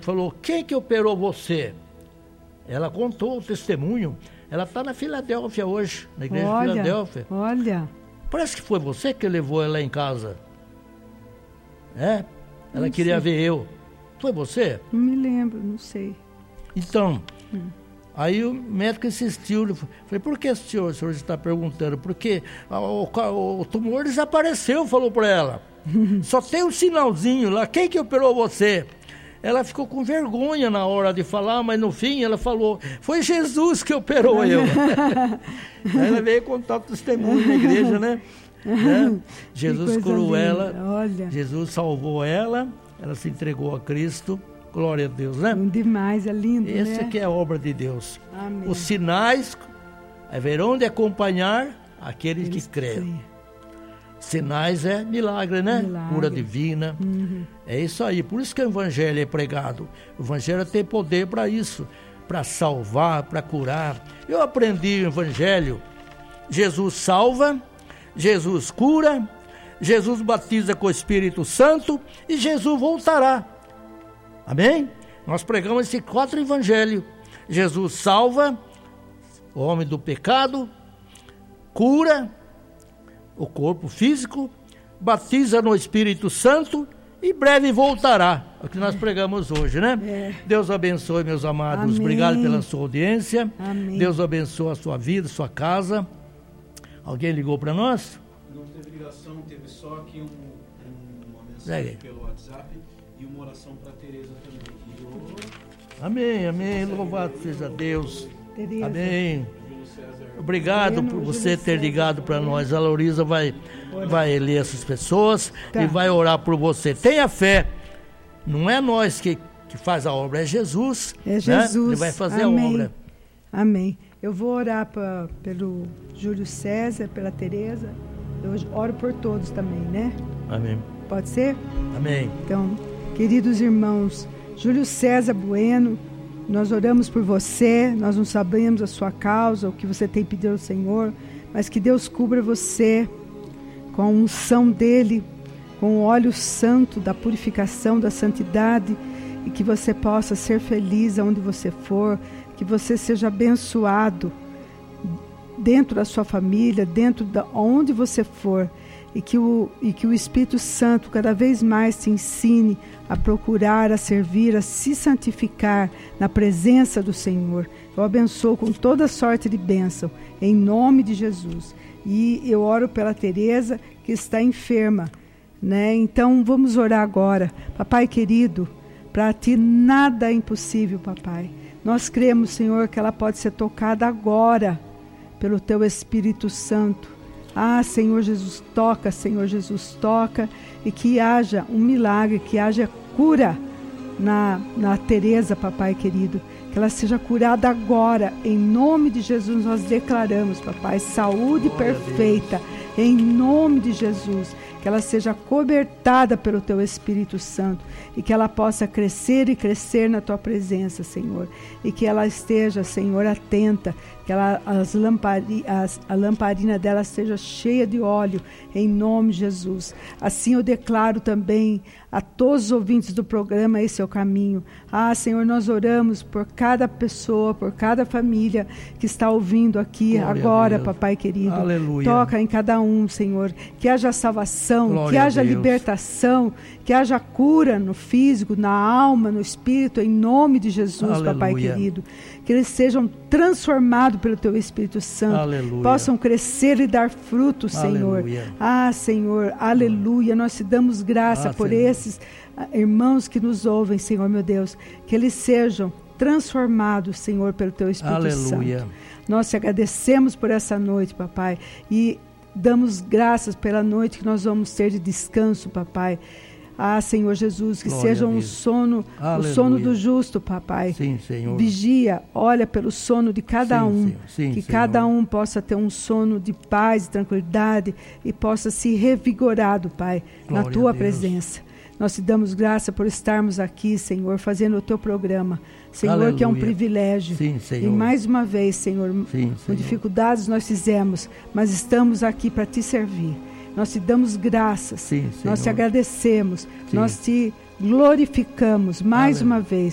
falou, quem que operou você? Ela contou o testemunho. Ela está na Filadélfia hoje, na igreja de Filadélfia. Olha. Parece que foi você que levou ela em casa. Ela queria ver eu. Foi você? Não me lembro, não sei. Então, aí o médico insistiu. Falei, por que o senhor está perguntando? Porque o tumor desapareceu, falou para ela. Só tem um sinalzinho lá. Quem que operou você? Ela ficou com vergonha na hora de falar, mas no fim ela falou, foi Jesus que operou eu. Aí ela veio contar o testemunho na igreja, né? Jesus curou ela, Jesus salvou ela se entregou a Cristo, glória a Deus, né? Demais, é lindo, Esse né? aqui é a obra de Deus. Amém. Os sinais haverão de acompanhar aqueles que creem. Sinais é milagre, né? Milagre. Cura divina. É isso aí. Por isso que o evangelho é pregado. O evangelho tem poder para isso, para salvar, para curar. Eu aprendi o evangelho. Jesus salva, Jesus cura, Jesus batiza com o Espírito Santo e Jesus voltará. Amém? Nós pregamos esses 4 evangelhos. Jesus salva o homem do pecado, cura o corpo físico, batiza no Espírito Santo e breve voltará. É o que nós pregamos hoje, né? Deus abençoe, meus amados. Amém. Obrigado pela sua audiência. Amém. Deus abençoe a sua vida, a sua casa. Alguém ligou para nós? Não teve ligação, teve só aqui uma mensagem pelo WhatsApp e uma oração para a Tereza também. Amém, amém. Louvado seja Deus. Tereza. Amém. Obrigado por você ter ligado para nós. A Loriza vai ler essas pessoas e vai orar por você. Tenha fé. Não é nós que faz a obra, é Jesus. É Jesus. Né? Ele vai fazer Amém. a obra. Amém. Eu vou orar pelo Júlio César, pela Tereza. Eu oro por todos também, né? Amém. Pode ser? Amém. Então, queridos irmãos, Júlio César Bueno, nós oramos por você, nós não sabemos a sua causa, o que você tem pedido ao Senhor, mas que Deus cubra você com a unção dele, com o óleo santo da purificação, da santidade, e que você possa ser feliz aonde você for, que você seja abençoado dentro da sua família, dentro de onde você for, e que o Espírito Santo cada vez mais te ensine a procurar, a servir, a se santificar na presença do Senhor. Eu abençoo com toda sorte de bênção, em nome de Jesus. E eu oro pela Tereza, que está enferma, né? Então vamos orar agora. Papai querido, para ti nada é impossível, papai. Nós cremos, Senhor, que ela pode ser tocada agora pelo teu Espírito Santo. Ah, Senhor Jesus, toca, e que haja um milagre, que haja cura na Tereza, papai querido, que ela seja curada agora, em nome de Jesus nós declaramos, papai, saúde perfeita, em nome de Jesus, que ela seja cobertada pelo teu Espírito Santo e que ela possa crescer e crescer na tua presença, Senhor, e que ela esteja, Senhor, atenta, que a lamparina dela esteja cheia de óleo, em nome de Jesus. Assim eu declaro também a todos os ouvintes do programa Esse é o Caminho. Ah, Senhor, nós oramos por cada pessoa, por cada família que está ouvindo aqui Glória agora, papai querido. Aleluia. Toca em cada um, Senhor, que haja salvação, Glória que haja a Deus. libertação, que haja cura no físico, na alma, no espírito, em nome de Jesus, Aleluia. papai querido. Que eles sejam transformados pelo teu Espírito Santo, Aleluia. possam crescer e dar frutos, Senhor. Aleluia. Ah, Senhor, aleluia. Nós te damos graça por Senhor. esses irmãos que nos ouvem, Senhor, meu Deus. Que eles sejam transformados, Senhor, pelo teu Espírito Aleluia. Santo. Nós te agradecemos por essa noite, papai, e damos graças pela noite que nós vamos ter de descanso, papai. Ah, Senhor Jesus, que Glória seja a um Deus. sono, o Aleluia. sono do justo, papai. Sim, Senhor. Vigia, olha pelo sono de cada Sim, um, Senhor. Sim, que Senhor. cada um possa ter um sono de paz e tranquilidade e possa se revigorado, Pai, na Glória tua a Deus. presença. Nós te damos graça por estarmos aqui, Senhor, fazendo o teu programa. Senhor, que é um Aleluia. privilégio. Sim, Senhor. E mais uma vez, Senhor, Sim, com Senhor. dificuldades nós fizemos, mas estamos aqui para te servir. Nós te damos graças, Sim, nós te Senhor. agradecemos, Sim. nós te glorificamos mais Aleluia. uma vez